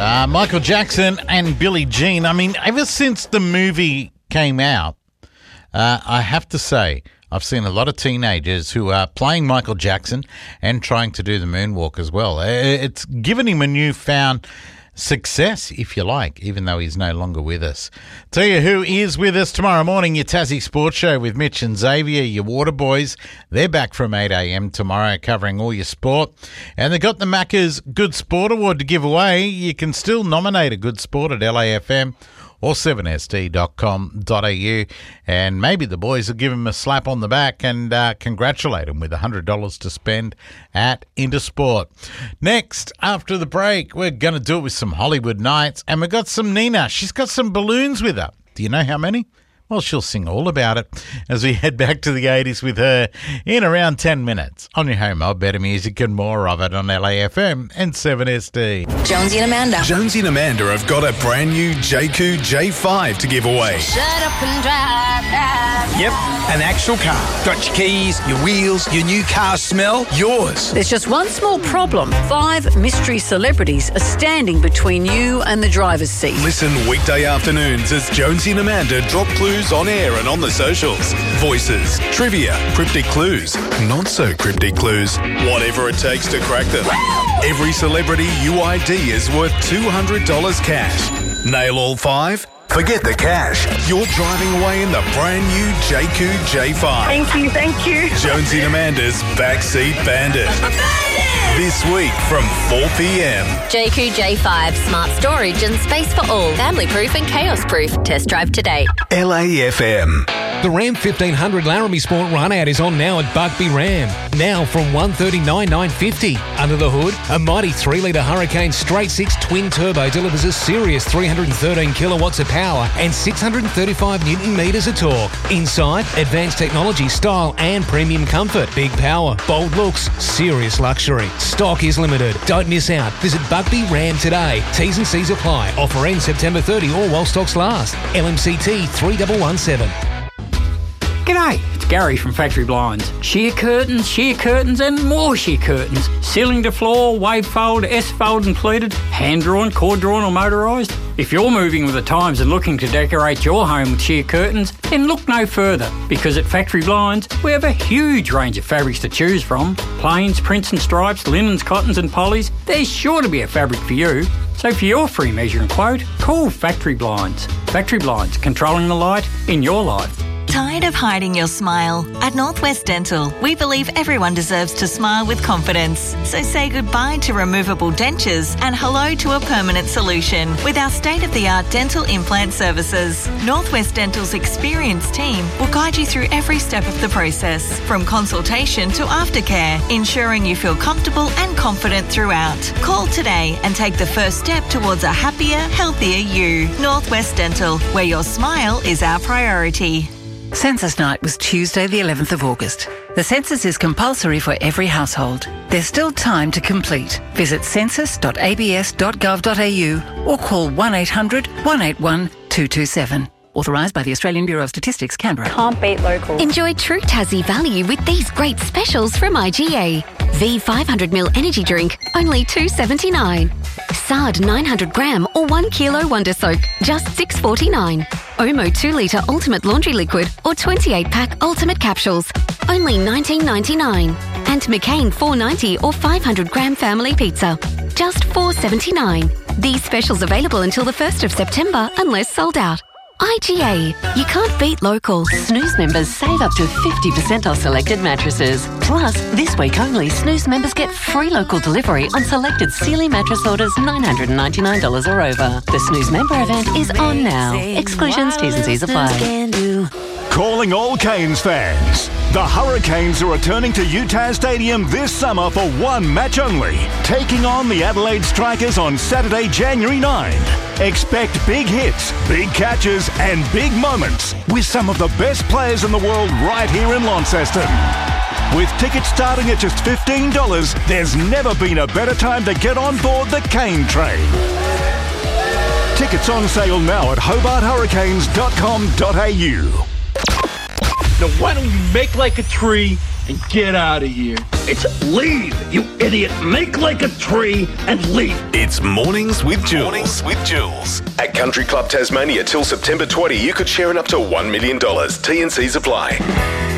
Michael Jackson and Billie Jean. I mean, ever since the movie came out, I have to say, I've seen a lot of teenagers who are playing Michael Jackson and trying to do the moonwalk as well. It's given him a newfound success, if you like, even though he's no longer with us. Tell you who is with us tomorrow morning, your Tassie Sports Show with Mitch and Xavier, your Water Boys. They're back from 8 a.m. tomorrow covering all your sport. And they've got the Macca's Good Sport Award to give away. You can still nominate a good sport at LAFM or 7sd.com.au, and maybe the boys will give him a slap on the back and congratulate him with $100 to spend at Intersport. Next, after the break, we're going to do it with some Hollywood Nights, and we've got some Nina. She's got some balloons with her. Do you know how many? Well, she'll sing all about it as we head back to the 80s with her in around 10 minutes on your home of better music and more of it on LAFM and 7SD. Jonesy and Amanda. Jonesy and Amanda have got a brand new JQ J5 to give away. Shut up and drive. Yep, an actual car. Got your keys, your wheels, your new car smell, yours. There's just one small problem. 5 mystery celebrities are standing between you and the driver's seat. Listen weekday afternoons as Jonesy and Amanda drop clues on air and on the socials. Voices, trivia, cryptic clues, not so cryptic clues, whatever it takes to crack them. Every celebrity UID is worth $200 cash. Nail all 5? Forget the cash. You're driving away in the brand new JQ J5. Thank you. Jonesy and Amanda's Backseat Bandit. This week from 4 p.m. JQ J5, smart storage and space for all. Family proof and chaos proof. Test drive today. LAFM. The Ram 1500 Laramie Sport run-out is on now at Buckby Ram. Now from $139,950. Under the hood, a mighty 3-litre Hurricane Straight 6 twin turbo delivers a serious 313 kilowatts of power and 635 newton metres of torque. Inside, advanced technology, style and premium comfort. Big power, bold looks, serious luxury. Stock is limited. Don't miss out. Visit Buckby Ram today. T's and C's apply. Offer ends September 30 or while stocks last. LMCT 3117. G'day, it's Gary from Factory Blinds. Sheer curtains and more sheer curtains. Ceiling to floor, wave fold, S-fold and pleated, hand-drawn, cord-drawn or motorised. If you're moving with the times and looking to decorate your home with sheer curtains, then look no further, because at Factory Blinds, we have a huge range of fabrics to choose from. Plains, prints and stripes, linens, cottons and polys. There's sure to be a fabric for you. So for your free measure and quote, call Factory Blinds. Factory Blinds, controlling the light in your life. Tired of hiding your smile? At Northwest Dental, we believe everyone deserves to smile with confidence. So say goodbye to removable dentures and hello to a permanent solution with our state-of-the-art dental implant services. Northwest Dental's experienced team will guide you through every step of the process, from consultation to aftercare, ensuring you feel comfortable and confident throughout. Call today and take the first step towards a happier, healthier you. Northwest Dental, where your smile is our priority. Census night was Tuesday the 11th of August. The census is compulsory for every household. There's still time to complete. Visit census.abs.gov.au or call 1800 181 227. Authorised by the Australian Bureau of Statistics, Canberra. Can't beat local. Enjoy true Tassie value with these great specials from IGA. V 500ml energy drink, only $2.79. Sard 900 gram or 1 kilo Wonder Soak, just $6.49. Omo 2-litre Ultimate Laundry Liquid or 28-pack Ultimate Capsules, only $19.99. And McCain 490 or 500 gram Family Pizza, just $4.79. These specials available until the 1st of September unless sold out. IGA, you can't beat local. Snooze members save up to 50% off selected mattresses. Plus, this week only, Snooze members get free local delivery on selected Sealy mattress orders $999 or over. The Snooze member event is on now. Exclusions, T's and C's apply. Calling all Canes fans. The Hurricanes are returning to UTAS Stadium this summer for one match only, taking on the Adelaide Strikers on Saturday, January 9. Expect big hits, big catches and big moments with some of the best players in the world right here in Launceston. With tickets starting at just $15, there's never been a better time to get on board the Cane Train. Tickets on sale now at hobarthurricanes.com.au. Now, why don't you make like a tree, and get out of here. It's leave, you idiot. Make like a tree and leave. It's Mornings with Jules. At Country Club Tasmania till September 20, you could share in up to $1 million. T&Cs apply.